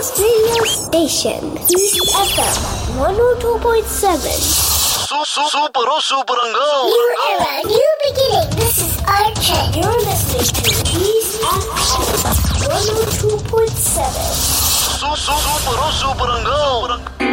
radio station. East FM 102.7. Super go! New era, new beginning. This is our trend. You're listening to East FM 102.7. Super go!